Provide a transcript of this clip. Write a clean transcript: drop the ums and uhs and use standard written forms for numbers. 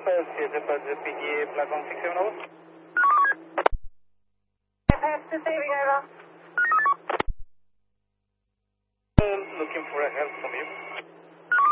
Airport 7 Padre PGA platform 671. Airport receiving over. Looking for a help from you.